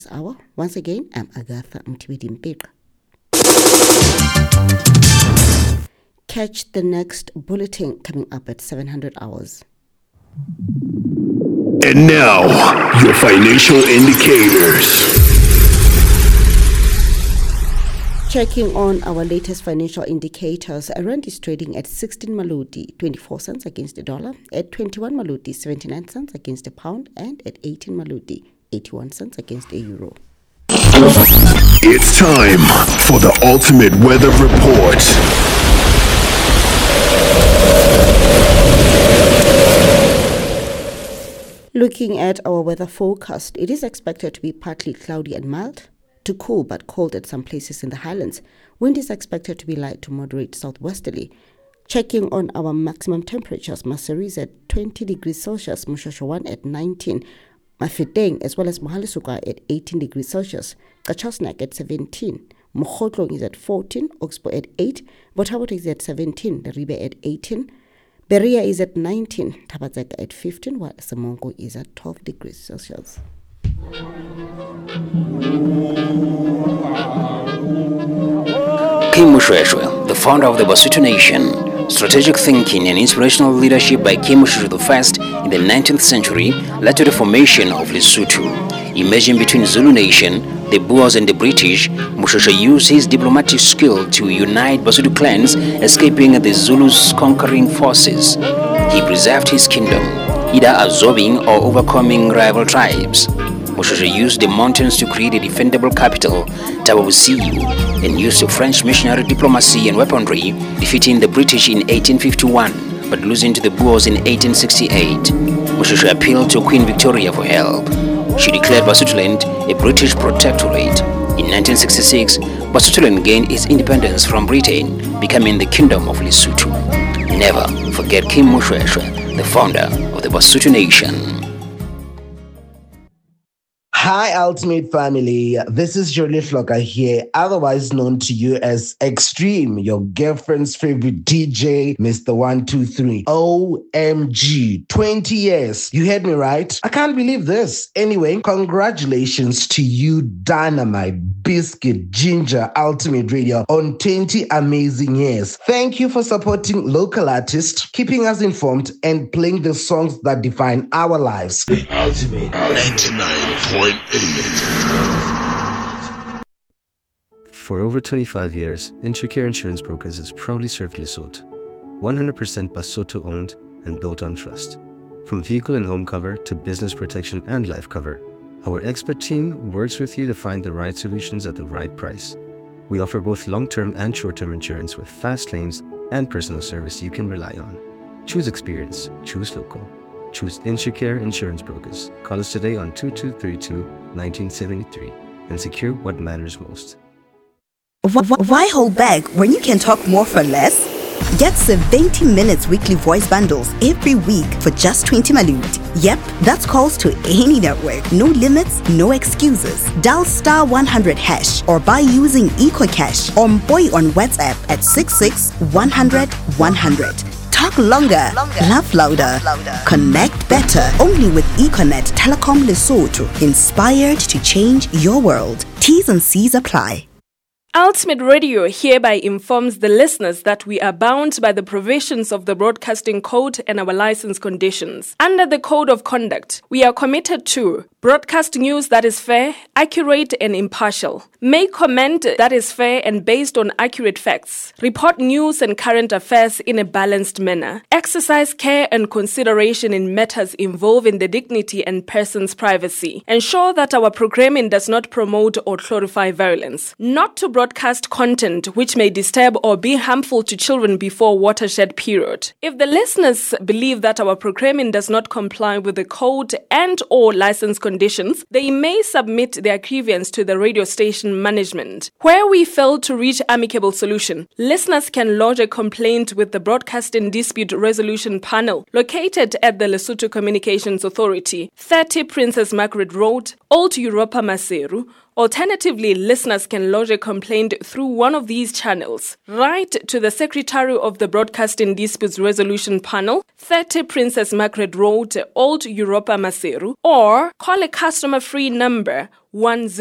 hour. Once again, I'm Agatha Mtibidi-Mpeka. Catch the next bulletin coming up at 700 hours. And now, your financial indicators. Checking on our latest financial indicators, a rand is trading at 16 Maludi, 24 cents against the dollar, at 21 Maludi, 79 cents against the pound, and at 18 Maludi, 81 cents against a euro. It's time for the ultimate weather report. Looking at our weather forecast, it is expected to be partly cloudy and mild, to cool but cold at some places in the highlands. Wind is expected to be light to moderate southwesterly. Checking on our maximum temperatures, Maseru is at 20 degrees Celsius, Moshashowan at 19, Mafeteng as well as Mohalesuka at 18 degrees Celsius, Kachasnak at 17, Mokotlong is at 14, Oxbow at 8, Botabot is at 17, Ribe at 18, Beria is at 19, Tabatseka at 15, while Semongo is at 12 degrees Celsius. Kim Moshweshwe, the founder of the Basotho Nation. Strategic thinking and inspirational leadership by Kim Moshweshwe I in the 19th century led to the formation of Lesotho. Emerging between Zulu Nation, the Boers and the British, Moshweshwe used his diplomatic skill to unite Basotho clans, escaping the Zulus' conquering forces. He preserved his kingdom, either absorbing or overcoming rival tribes. Moshweshwe used the mountains to create a defendable capital, Tabavusiu, and used French missionary diplomacy and weaponry, defeating the British in 1851, but losing to the Boers in 1868. Moshweshwe appealed to Queen Victoria for help. She declared Basotholand a British protectorate. In 1966, Basotholand gained its independence from Britain, becoming the Kingdom of Lesotho. Never forget Kim Moshweshwe, the founder of the Basotho Nation. Hi, Ultimate Family. This is Jolie Flocker here, otherwise known to you as Extreme, your girlfriend's favorite DJ, Mr. 123. OMG, 20 years. You heard me right? I can't believe this. Anyway, congratulations to you, Dynamite, Biscuit, Ginger, Ultimate Radio, on 20 amazing years. Thank you for supporting local artists, keeping us informed, and playing the songs that define our lives. The Ultimate 99.8. For over 25 years, Intricare Insurance Brokers has proudly served Lesotho. 100% Basotho owned and built on trust. From vehicle and home cover to business protection and life cover, our expert team works with you to find the right solutions at the right price. We offer both long-term and short-term insurance with fast claims and personal service you can rely on. Choose experience, choose local. Choose Intricare Insurance Brokers. Call us today on 2232-1973 and secure what matters most. Why hold back when you can talk more for less? Get 70 minutes weekly voice bundles every week for just 20 Maludi. Yep, that's calls to any network. No limits, no excuses. Dial star 100 hash or buy using EcoCash or Boy on WhatsApp at 66 100 100. Talk longer, laugh louder, connect better. Only with Econet Telecom Lesotho. Inspired to change your world. T's and C's apply. Ultimate Radio hereby informs the listeners that we are bound by the provisions of the Broadcasting Code and our license conditions. Under the Code of Conduct, we are committed to broadcast news that is fair, accurate, and impartial. Make comment that is fair and based on accurate facts. Report news and current affairs in a balanced manner. Exercise care and consideration in matters involving the dignity and person's privacy. Ensure that our programming does not promote or glorify violence. Not to broadcast content which may disturb or be harmful to children before watershed period. If the listeners believe that our programming does not comply with the code and or license conditions, they may submit their grievance to the radio station management. Where we fail to reach amicable solution, listeners can lodge a complaint with the Broadcasting Dispute Resolution Panel located at the Lesotho Communications Authority, 30 Princess Margaret Road, Old Europa Maseru. Alternatively, listeners can lodge a complaint through one of these channels. Write to the Secretary of the Broadcasting Disputes Resolution Panel, 30 Princess Margaret Road, Old Europa Maseru, or call a customer-free number 10